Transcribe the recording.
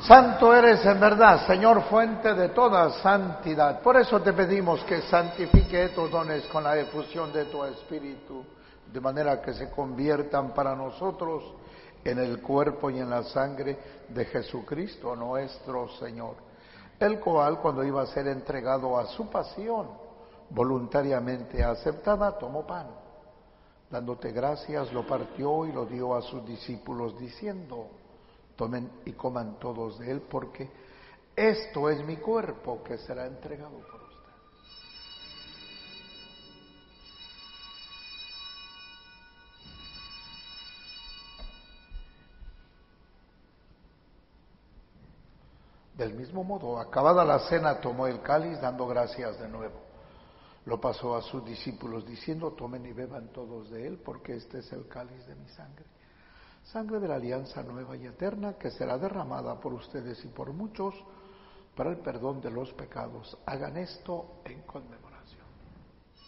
Santo eres en verdad, Señor, fuente de toda santidad. Por eso te pedimos que santifique estos dones con la efusión de tu Espíritu, de manera que se conviertan para nosotros en el cuerpo y en la sangre de Jesucristo nuestro Señor, el cual, cuando iba a ser entregado a su pasión, voluntariamente aceptada, tomó pan. Dándote gracias, lo partió y lo dio a sus discípulos, diciendo: tomen y coman todos de él, porque esto es mi cuerpo que será entregado por ustedes. Del mismo modo, acabada la cena, tomó el cáliz, dando gracias de nuevo. Lo pasó a sus discípulos, diciendo: tomen y beban todos de él, porque este es el cáliz de mi sangre. Sangre de la alianza nueva y eterna, que será derramada por ustedes y por muchos para el perdón de los pecados. Hagan esto en conmemoración.